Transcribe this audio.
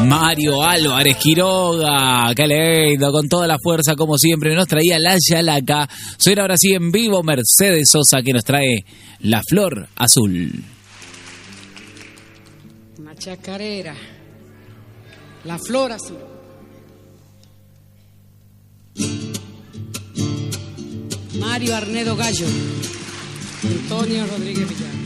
Mario Álvarez Quiroga, qué lindo, con toda la fuerza como siempre, nos traía la Yalaca. Suena ahora sí en vivo Mercedes Sosa, que nos trae La Flor Azul. Una chacarera, La Flor Azul. Mario Arnedo Gallo, Antonio Rodríguez Villar.